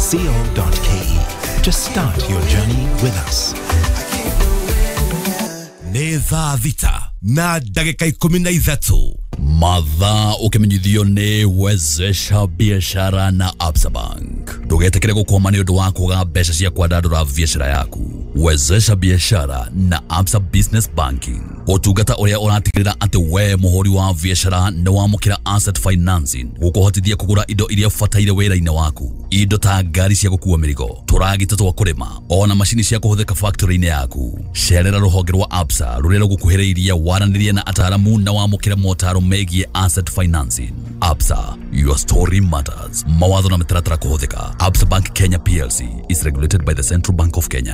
to start your journey with us. Neva Vita na dakika 13 madha ukimenyithio ni wezesha biashara na Absa Bank. Ndugetekere gukwama ni undu wa kuga mbeca cia kwandandura biashara yaku. Wezesha biashara na Absa Business Banking. Utungata uria uratigirira ati we muhuri wa biashara ni wamukira asset financing gukuhotithia kugura indo iria fataire wira-ini waku. Indo ta ngari cia gukua mirigo, turagita twa kurima, ona mashini cia kuhuthika factory-ini yaku. Sherera ruhonge rwa Absa ruria rugukuhiriria waranirie na ataramu na wamukira motaro megie asset financing. Absa, your story matters. Mawatho na mitaratara kuhuthika. Absa Bank Kenya PLC is regulated by the Central Bank of Kenya.